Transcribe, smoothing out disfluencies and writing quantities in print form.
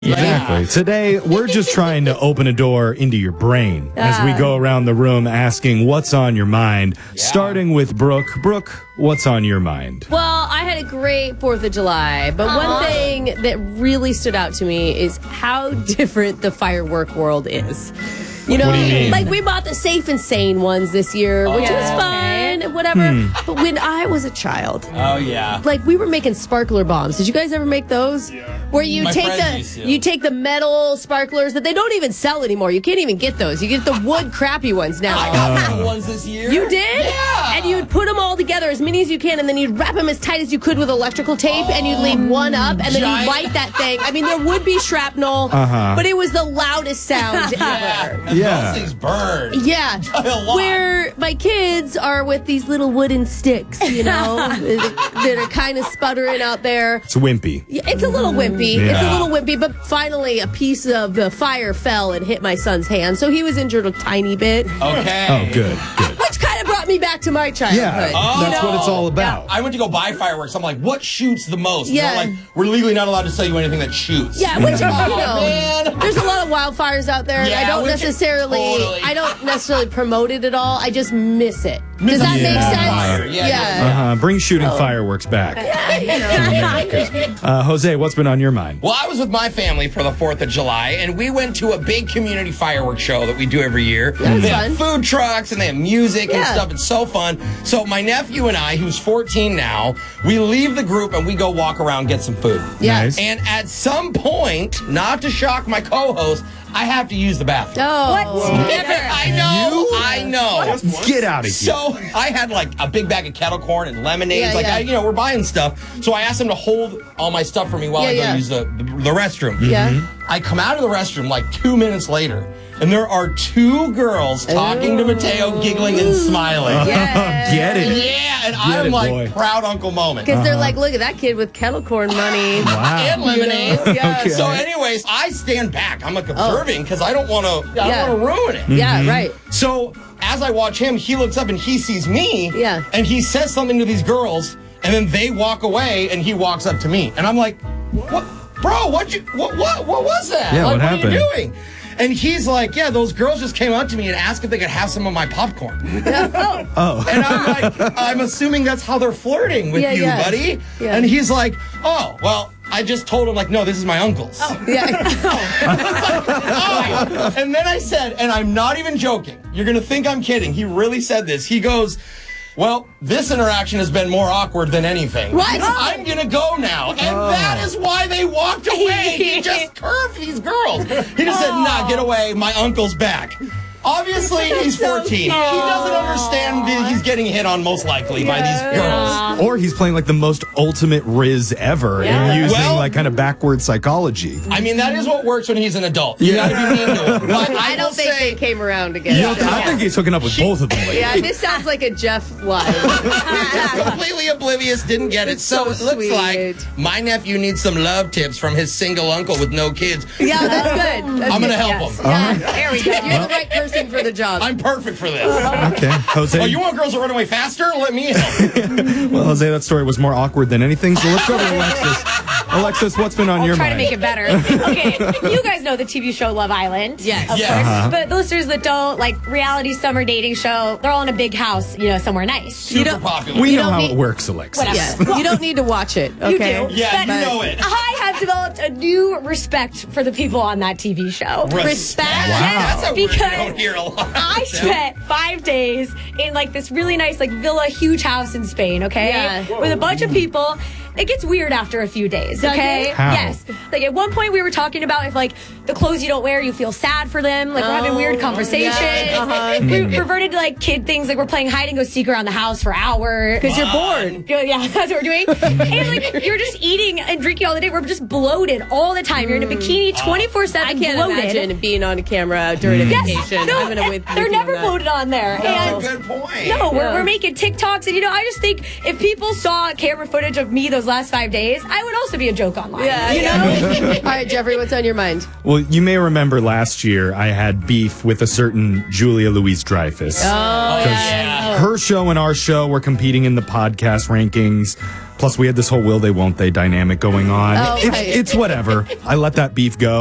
Exactly. Today, we're just trying to open a door into your brain as we go around the room asking what's on your mind, starting with Brooke. Brooke, what's on your mind? Well, I had a great 4th of July, but one thing that really stood out to me is how different the firework world is. You know, What do you mean? like we bought the Safe and Sane ones this year, which was fun and whatever. But when I was a child, like we were making sparkler bombs. Did you guys ever make those? Yeah. Where you take the metal sparklers that they don't even sell anymore. You can't even get those. You get the wood crappy ones now. I got the ones this year. You did? Yeah. And you'd put them all together, as many as you can, and then you'd wrap them as tight as you could with electrical tape, and you'd leave one up, and then you'd light that thing. I mean, there would be shrapnel, but it was the loudest sound ever. Those things burn. Yeah. A lot. Where my kids are with these little wooden sticks, you know, that are kind of sputtering out there. It's wimpy. Yeah, it's a little wimpy. Yeah. It's a little wimpy, but finally a piece of the fire fell and hit my son's hand, so he was injured a tiny bit. Okay. Oh, good. Which kind of brought me back to my childhood. Yeah, that's what it's all about. I went to go buy fireworks. I'm like, what shoots the most? Yeah. They're like, we're legally not allowed to sell you anything that shoots. Yeah, which, man. there's a lot of wildfires out there, and Yeah, I don't necessarily promote it at all. I just miss it. Does that make Fire. sense? Yeah. Bring shooting fireworks back. Jose, what's been on your mind? Well, I was with my family for the 4th of July, and we went to a big community fireworks show that we do every year. That's they have fun. food trucks, and they have music and stuff. It's so fun. So my nephew and I, who's 14 now, we leave the group, and we go walk around, get some food. Yeah. Nice. And at some point, not to shock my co-host, I have to use the bathroom. Oh. I know. Get out of here. So I had like a big bag of kettle corn and lemonades. We're buying stuff. So I asked him to hold all my stuff for me while I go use the restroom. Yeah. I come out of the restroom like 2 minutes later, and there are 2 girls talking to Mateo, giggling and smiling. Get it. Yeah, and I'm like, boy. proud uncle moment. Because they're like, look at that kid with kettle corn money. Wow. And lemonade. Yeah. Okay. So anyways, I stand back. I'm like observing because I don't want to ruin it. Yeah, right. So as I watch him, he looks up and he sees me. Yeah. And he says something to these girls, and then they walk away, and he walks up to me, and I'm like, "What, bro? What was that? Yeah, like, what happened? are you doing?" And he's like, "Yeah, those girls just came up to me and asked if they could have some of my popcorn." Oh. And I'm like, I'm assuming that's how they're flirting with you, buddy. Yeah. And he's like, "Oh, well." I just told him, like, no, this is my uncle's. Yeah. And then I said, and I'm not even joking, you're going to think I'm kidding. He really said this. He goes, well, this interaction has been more awkward than anything. What? I'm going to go now. And that is why they walked away. He just curved these girls. He just said, nah, get away. My uncle's back. Obviously, he's 14. He doesn't understand that he's getting hit on most likely by these girls. Or he's playing like the most ultimate Riz ever and using like kind of backward psychology. I mean, that is what works when he's an adult. You gotta be mean to him. But I don't think they came around again. I think he's hooking up with both of them lately. Yeah, this sounds like a Jeff line. completely oblivious, didn't get it. So it looks sweet. like my nephew needs some love tips from his single uncle with no kids. Yeah, that's good. I'm going to help him. Yeah, there we go. You're the right person for the job. I'm perfect for this. Okay, Jose. Oh, you want girls to run away faster? Let me help. Well, Jose, that story was more awkward than anything, so let's go to Alexis. Alexis, what's been on your Try to mind? make it better. Okay, you guys know the TV show Love Island. Yes. Of Yes. course. But the listeners that don't, like reality summer dating show, they're all in a big house, somewhere nice. Super popular. We know don't how need- it works, Alexis. Whatever. Yeah. You don't need to watch it, okay? You do. Yeah, But you know it. I have developed a new respect for the people on that TV show. Respect? That's a word you Because don't hear a lot. I spent 5 days in like this really nice like villa huge house in Spain, okay? Yeah. With a bunch of people. It gets weird after a few days, okay? How? Yes. Like at one point we were talking about if like the clothes you don't wear, you feel sad for them. Like we're having weird conversations. We reverted to like kid things, like we're playing hide and go seek around the house for hours. Because you're bored. Yeah, that's what we're doing. And like you're just eating and drinking all the day. We're just bloated all the time. You're in a bikini 24/7. I can't bloated. imagine being on a camera during a vacation. No, having a and they're never bloated on there. That's And a good point. no, we're making TikToks, and I just think if people saw camera footage of me those last 5 days, I would also be a joke online. Yeah, All right, Jeffrey, what's on your mind? Well, you may remember last year I had beef with a certain Julia Louis-Dreyfus. Oh, yeah. Her show and our show were competing in the podcast rankings. Plus, we had this whole will they, won't they dynamic going on. Oh, right. It's whatever. I let that beef go.